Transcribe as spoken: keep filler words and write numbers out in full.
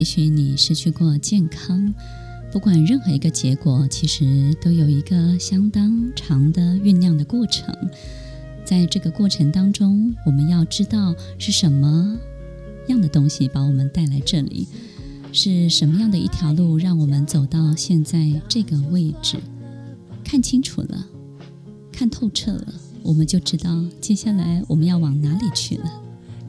也许你失去过健康，不管任何一个结果，其实都有一个相当长的酝酿的过程。在这个过程当中，我们要知道是什么样的东西把我们带来这里，是什么样的一条路让我们走到现在这个位置。看清楚了，看透彻了，我们就知道接下来我们要往哪里去了。